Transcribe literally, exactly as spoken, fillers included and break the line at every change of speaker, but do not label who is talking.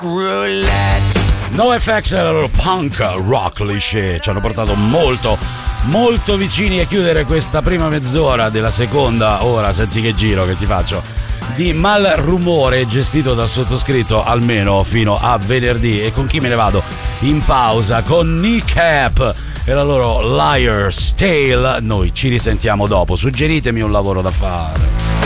NoFX e la loro punk rock cliché ci hanno portato molto molto vicini a chiudere questa prima mezz'ora della seconda ora. Senti che giro che ti faccio di Malrumore, gestito dal sottoscritto almeno fino a venerdì. E con chi me ne vado in pausa? Con Kneecap e la loro Liar's Tale. Noi ci risentiamo dopo. Suggeritemi un lavoro da fare.